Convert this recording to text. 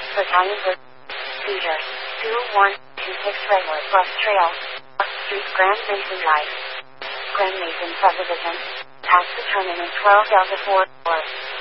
for Italian Cedar, 20126 Redwood Bus Trail, Street, Grand Mason Drive, Grand Mason Subdivision, tax determinant 12 Delta 4.